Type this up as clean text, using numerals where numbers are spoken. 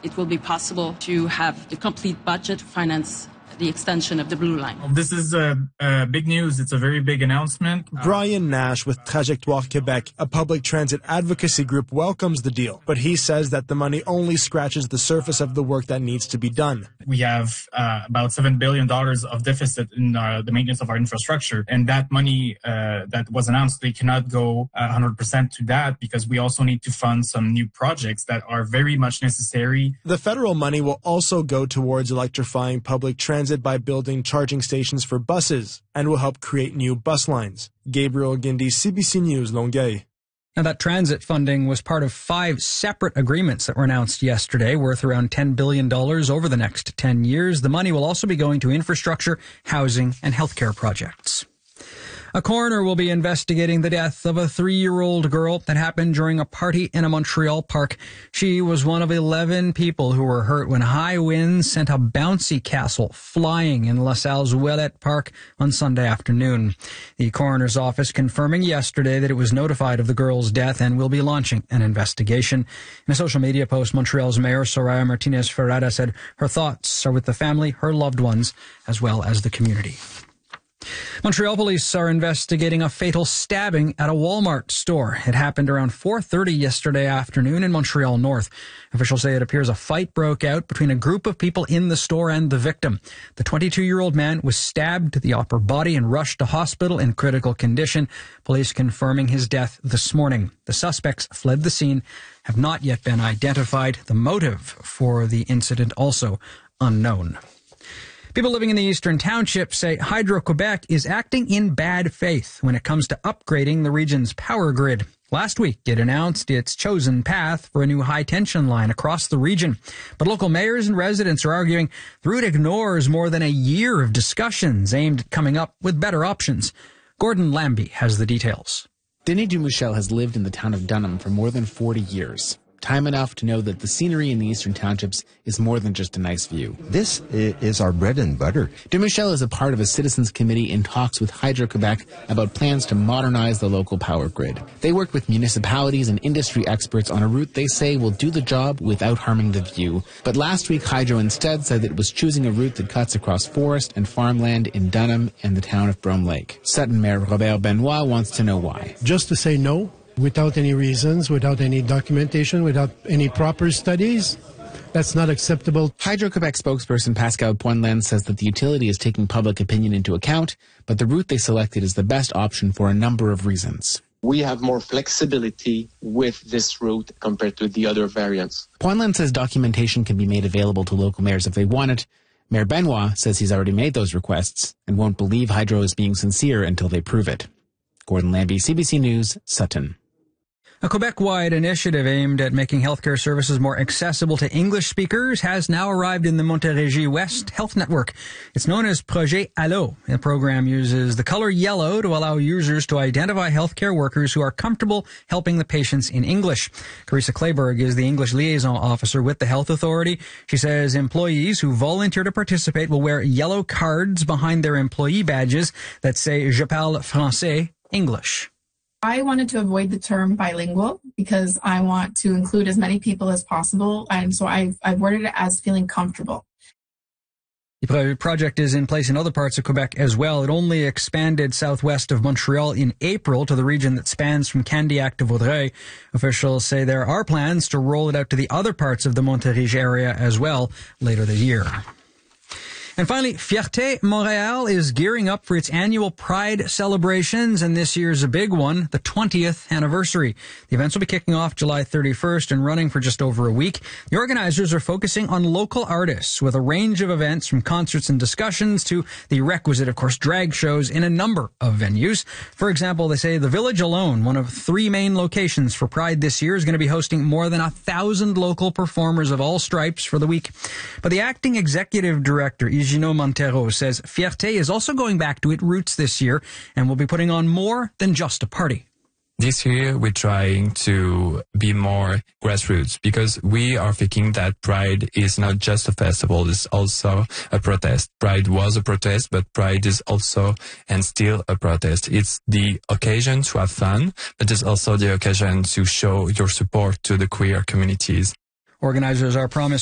it will be possible to have the complete budget to finance the extension of the Blue Line. This is big news. It's a very big announcement. Brian Nash with Trajectoire Québec, a public transit advocacy group, welcomes the deal, but he says that the money only scratches the surface of the work that needs to be done. We have about $7 billion of deficit in the maintenance of our infrastructure, and that money that was announced, they cannot go 100% to that because we also need to fund some new projects that are very much necessary. The federal money will also go towards electrifying public transit by building charging stations for buses and will help create new bus lines. Gabriel Guindy, CBC News, Longueuil. Now, that transit funding was part of 5 separate agreements that were announced yesterday, worth around $10 billion over the next 10 years. The money will also be going to infrastructure, housing, and healthcare projects. A coroner will be investigating the death of a 3-year-old girl that happened during a party in a Montreal park. She was one of 11 people who were hurt when high winds sent a bouncy castle flying in LaSalle's Ouellette Park on Sunday afternoon. The coroner's office confirming yesterday that it was notified of the girl's death and will be launching an investigation. In a social media post, Montreal's Mayor Soraya Martinez-Ferrada said her thoughts are with the family, her loved ones, as well as the community. Montreal police are investigating a fatal stabbing at a Walmart store. It happened around 4:30 yesterday afternoon in Montreal North. Officials say it appears a fight broke out between a group of people in the store and the victim. The 22-year-old man was stabbed to the upper body and rushed to hospital in critical condition. Police confirming his death this morning. The suspects fled the scene, have not yet been identified. The motive for the incident also unknown. People living in the Eastern Township say Hydro-Québec is acting in bad faith when it comes to upgrading the region's power grid. Last week, it announced its chosen path for a new high-tension line across the region. But local mayors and residents are arguing the route ignores more than a year of discussions aimed at coming up with better options. Gordon Lambie has the details. Denis Dumichel has lived in the town of Dunham for more than 40 years. Time enough to know that the scenery in the Eastern Townships is more than just a nice view. This is our bread and butter. Dumichel is a part of a citizens committee in talks with Hydro-Québec about plans to modernize the local power grid. They work with municipalities and industry experts on a route they say will do the job without harming the view. But last week, Hydro instead said that it was choosing a route that cuts across forest and farmland in Dunham and the town of Brome Lake. Sutton Mayor Robert Benoit wants to know why. Just to say no, without any reasons, without any documentation, without any proper studies, that's not acceptable. Hydro-Québec spokesperson Pascal Poinlen says that the utility is taking public opinion into account, but the route they selected is the best option for a number of reasons. We have more flexibility with this route compared to the other variants. Poinlen says documentation can be made available to local mayors if they want it. Mayor Benoit says he's already made those requests and won't believe Hydro is being sincere until they prove it. Gordon Lambie, CBC News, Sutton. A Quebec-wide initiative aimed at making healthcare services more accessible to English speakers has now arrived in the Montérégie West Health Network. It's known as Projet Allo. The program uses the color yellow to allow users to identify healthcare workers who are comfortable helping the patients in English. Carissa Clayburgh is the English liaison officer with the Health Authority. She says employees who volunteer to participate will wear yellow cards behind their employee badges that say Je parle français, English. I wanted to avoid the term bilingual because I want to include as many people as possible, and so I've worded it as feeling comfortable. The project is in place in other parts of Quebec as well. It only expanded southwest of Montreal in April to the region that spans from Candiac to Vaudreuil. Officials say there are plans to roll it out to the other parts of the Montérégie area as well later this year. And finally, Fierté Montréal is gearing up for its annual Pride celebrations, and this year's a big one, the 20th anniversary. The events will be kicking off July 31st and running for just over a week. The organizers are focusing on local artists with a range of events from concerts and discussions to the requisite, of course, drag shows in a number of venues. For example, they say the Village alone, one of 3 main locations for Pride this year, is going to be hosting more than 1,000 local performers of all stripes for the week. But the acting executive director, Gino Montero, says Fierté is also going back to its roots this year and will be putting on more than just a party. This year, we're trying to be more grassroots because we are thinking that Pride is not just a festival, it's also a protest. Pride was a protest, but Pride is also and still a protest. It's the occasion to have fun, but it's also the occasion to show your support to the queer communities. Organizers are promising